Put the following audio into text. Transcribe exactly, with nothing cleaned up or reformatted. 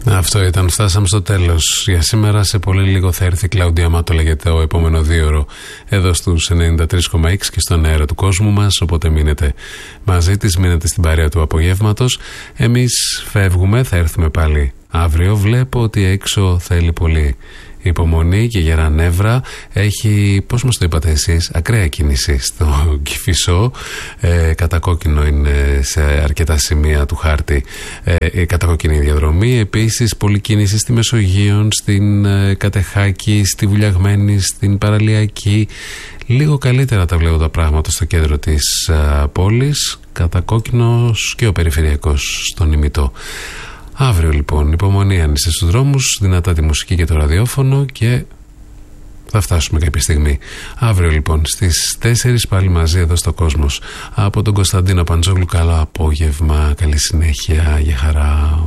Αυτό ήταν, φτάσαμε στο τέλος για σήμερα. Σε πολύ λίγο θα έρθει η Κλάουντια Μάτο, λέγεται, το επόμενο δίωρο εδώ στους ενενήντα τρία κόμμα έξι και στον αέρα του κόσμου μας. Οπότε μείνετε μαζί της, μείνετε στην παρέα του απογεύματος. Εμείς φεύγουμε, θα έρθουμε πάλι αύριο. Βλέπω ότι έξω θέλει πολύ υπομονή και γερά νεύρα. Έχει, πώς μας το είπατε εσείς, ακραία κίνηση στο Κηφισό. Ε, κατακόκκινο είναι σε αρκετά σημεία του χάρτη, ε, κατακόκκινη διαδρομή. Επίσης πολλή κίνηση στη Μεσογείων, στην ε, Κατεχάκη, στη Βουλιαγμένη, στην Παραλιακή. Λίγο καλύτερα τα βλέπω τα πράγματα στο κέντρο της ε, πόλης. Κατακόκκινος και ο περιφερειακός στον ημιτό. Αύριο λοιπόν υπομονή, αν είστε στους δρόμους, δυνατά τη μουσική και το ραδιόφωνο και θα φτάσουμε κάποια στιγμή. Αύριο λοιπόν στις τέσσερις πάλι μαζί εδώ στο Κόσμος. Από τον Κωνσταντίνο Παντζόγλου, καλό απόγευμα, καλή συνέχεια, για χαρά.